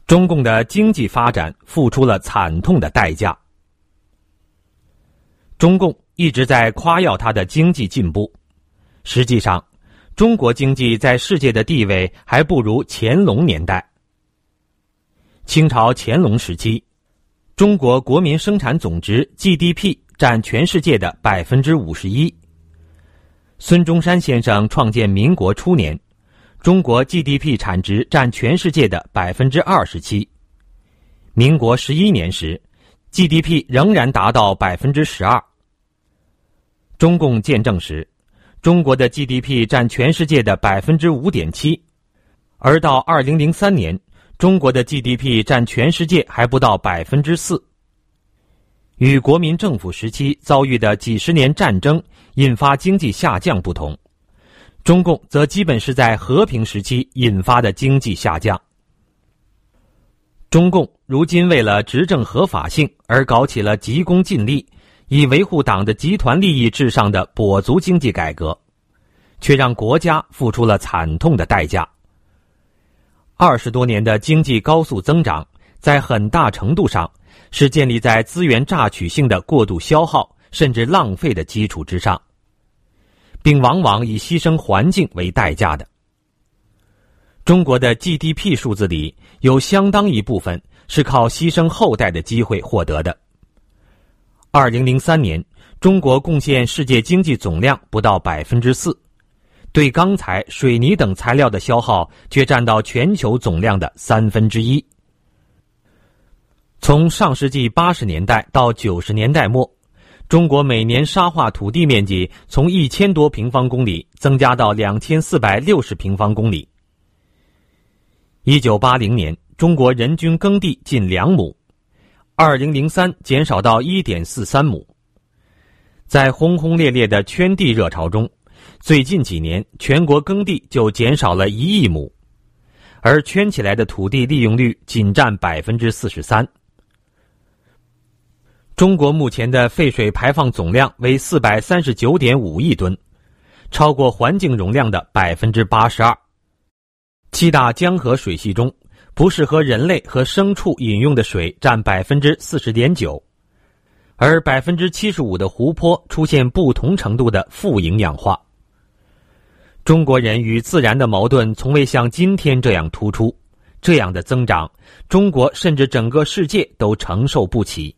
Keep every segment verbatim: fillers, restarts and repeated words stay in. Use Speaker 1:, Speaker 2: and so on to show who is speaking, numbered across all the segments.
Speaker 1: 中共的经济发展付出了惨痛的代价。中共一直在夸耀它的经济进步，实际上，中国经济在世界的地位还不如乾隆年代。清朝乾隆时期，中国国民生产总值 G D P 占全世界的 百分之五十一。孙中山先生创建民国初年，中国 G D P 产值占全世界的 百分之二十七。民国十一年时 ，G D P 仍然达到 百分之十二。中共建政时，中国的 G D P 占全世界的 百分之五点七， 而到二零零三年，中国的 G D P 占全世界还不到 百分之四。与国民政府时期遭遇的几十年战争引发经济下降不同，中共则基本是在和平时期引发的经济下降。中共如今为了执政合法性而搞起了急功近利，以维护党的集团利益至上的跛足经济改革，却让国家付出了惨痛的代价。二十多年的经济高速增长，在很大程度上是建立在资源榨取性的过度消耗甚至浪费的基础之上，并往往以牺牲环境为代价的。中国的 G D P 数字里有相当一部分是靠牺牲后代的机会获得的。二零零三年，中国贡献世界经济总量不到 百分之四， 对钢材、水泥等材料的消耗却占到全球总量的三分之一。从上世纪八十年代到九十年代末，中国每年沙化土地面积从一千多平方公里增加到两千四百六十平方公里。一九八零年，中国人均耕地近两亩，二零零三减少到 一点四三亩。在轰轰烈烈的圈地热潮中，最近几年全国耕地就减少了一亿亩，而圈起来的土地利用率仅占 百分之四十三。中国目前的废水排放总量为 四百三十九点五亿吨，超过环境容量的 百分之八十二。七大江河水系中，不适合人类和牲畜饮用的水占 百分之四十点九， 而 百分之七十五 的湖泊出现不同程度的富营养化。中国人与自然的矛盾从未像今天这样突出，这样的增长，中国甚至整个世界都承受不起。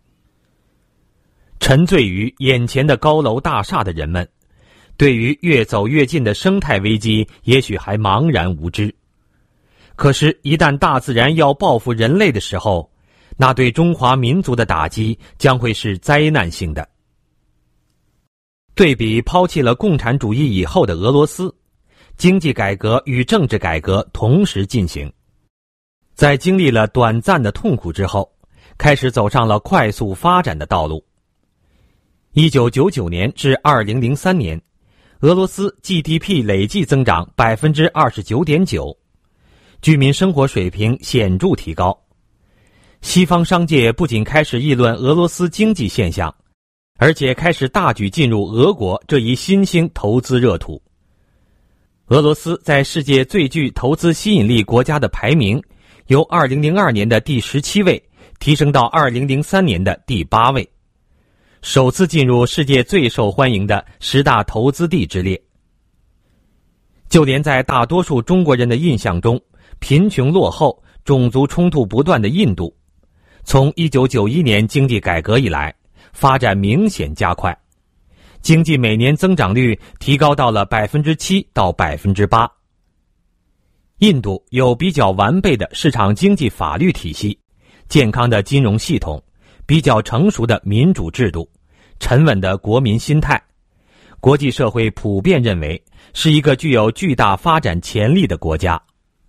Speaker 1: 沉醉于眼前的高楼大厦的人们，对于越走越近的生态危机也许还茫然无知。可是，一旦大自然要报复人类的时候，那对中华民族的打击将会是灾难性的。对比抛弃了共产主义以后的俄罗斯，经济改革与政治改革同时进行，在经历了短暂的痛苦之后，开始走上了快速发展的道路。一九九九年至二零零三年，俄罗斯 G D P 累计增长 百分之二十九点九， 居民生活水平显著提高。西方商界不仅开始议论俄罗斯经济现象，而且开始大举进入俄国这一新兴投资热土。俄罗斯在世界最具投资吸引力国家的排名，由二零零二年的第十七位提升到二零零三年的第八位，首次进入世界最受欢迎的十大投资地之列。就连在大多数中国人的印象中，贫穷落后、种族冲突不断的印度，从一九九一年经济改革以来，发展明显加快，经济每年增长率提高到了 百分之七 到 百分之八。印度有比较完备的市场经济法律体系，健康的金融系统，比较成熟的民主制度，沉稳的国民心态，国际社会普遍认为是一个具有巨大发展潜力的国家。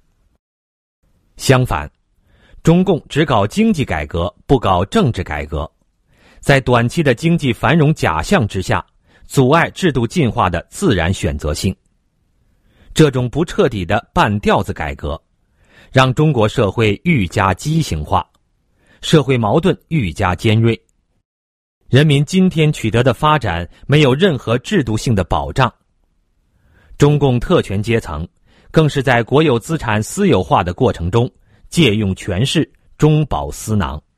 Speaker 1: 相反，中共只搞经济改革，不搞政治改革，在短期的经济繁荣假象之下，阻碍制度进化的自然选择性。这种不彻底的半吊子改革，让中国社会愈加畸形化，社会矛盾愈加尖锐，人民今天取得的发展没有任何制度性的保障。中共特权阶层更是在国有资产私有化的过程中借用权势，中饱私囊。